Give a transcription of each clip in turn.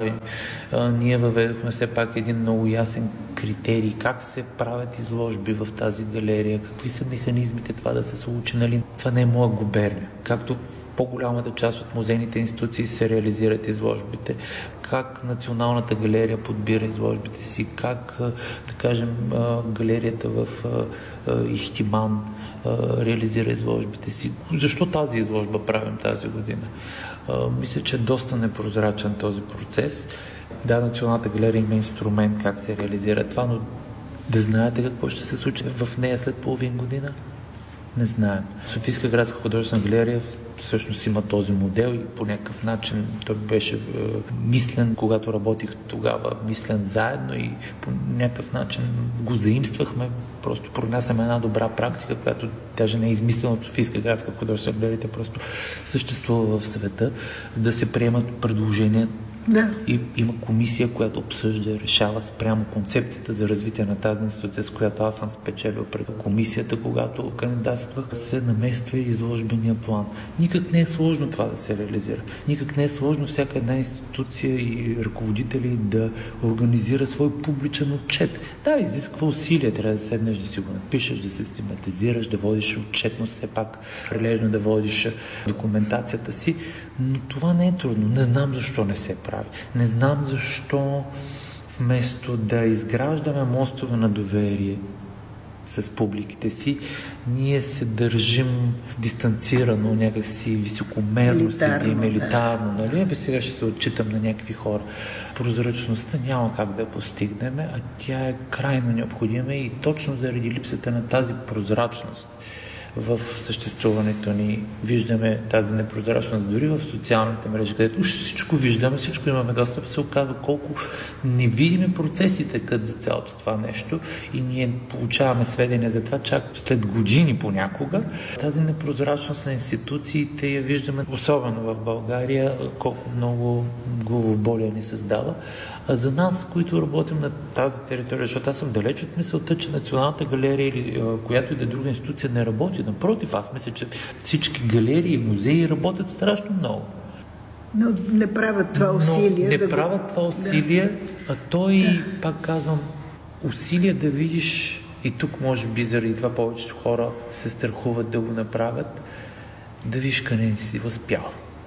прави. Ние въведохме все пак един много ясен критерий как се правят изложби в тази галерия, какви са механизмите това да се случи. Нали? Това не е моя губерния. Както в по-голямата част от музейните институции се реализират изложбите, как Националната галерия подбира изложбите си, как, да кажем, галерията в Ихтиман реализира изложбите си. Защо тази изложба правим тази година? Мисля, че е доста непрозрачен този процес. Да, Националната галерия има инструмент как се реализира това, но да знаете какво ще се случи в нея след половин година? Не знаем. Софийска градска художествена галерия всъщност има този модел и по някакъв начин той беше мислен, когато работих тогава, мислен заедно и по някакъв начин го заимствахме, просто пронасяме една добра практика, която даже не е измислена от Софийска градска художествена галерия, просто съществува в света, да се приемат предложения. Да. И има комисия, която обсъжда, решава спрямо концепцията за развитие на тази институция, с която аз съм спечелил пред комисията, когато кандидатствах, се намества и изложбения план. Никак не е сложно това да се реализира. Никак не е сложно всяка една институция и ръководители да организира свой публичен отчет. Да, изисква усилия, трябва да седнеш, да си го напишеш, да се систематизираш, да водиш отчетност, все пак прилежно да водиш документацията си, но това не е трудно. Не знам защо не се прави. Не знам защо вместо да изграждаме мостове на доверие с публиките си, ние се държим дистанцирано, някакси високомерно седим, елитарно. Нали? Сега ще се отчитам на някакви хора. Прозрачността няма как да я постигнем, а тя е крайно необходима и точно заради липсата на тази прозрачност в съществуването ни виждаме тази непрозрачност дори в социалните мрежи, където уж всичко виждаме, всичко имаме достъп, се оказва колко невидими процесите къд за цялото това нещо и ние получаваме сведения за това чак след години понякога. Тази непрозрачност на институциите я виждаме особено в България, колко много главоболие ни създава. А за нас, които работим на тази територия, защото аз съм далеч от мисълта, че Националната галерия или която и да друга институция не работи. Напротив, аз мисля, че всички галерии и музеи работят страшно много. Но не правят това усилие. Това усилие, а той, пак казвам, усилие да видиш, и тук може би заради това повечето хора се страхуват да го направят, да видиш къде не си успял.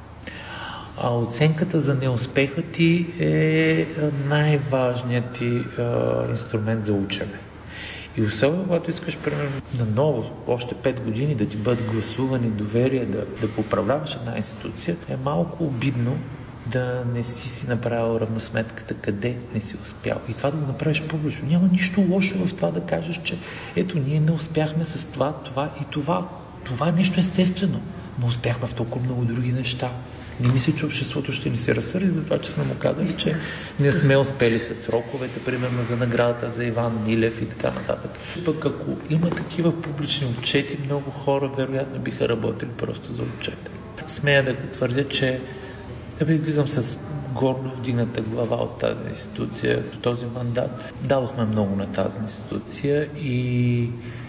А оценката за неуспеха ти е най-важният ти инструмент за учене. И особено, когато искаш, примерно, наново, още 5 години да ти бъдат гласувани доверие, да поуправляваш една институция, е малко обидно да не си направил равносметката къде не си успял. И това да го направиш публично. Няма нищо лошо в това да кажеш, че ето, ние не успяхме с това, това и това. Това е нещо естествено. Но успяхме в толкова много други неща. Не мисля, че обществото ще ни се разсърди за това, че сме му казали, че не сме успели с сроковете, примерно за наградата за Иван Милев и така нататък. Пък ако има такива публични отчети, много хора вероятно биха работили просто за отчета. Смея да твърдя, че излизам с гордо вдигната глава от тази институция, до този мандат. Дадохме много на тази институция и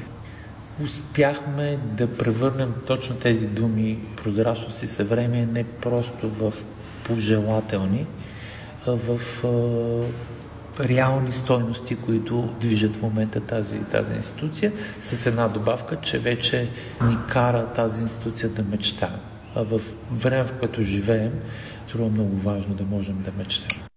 успяхме да превърнем точно тези думи прозрачност и съвремие не просто в пожелателни, а в реални стойности, които движат в момента тази институция, с една добавка, че вече ни кара тази институция да мечтаем. А в време, в което живеем, това е много важно да можем да мечтаем.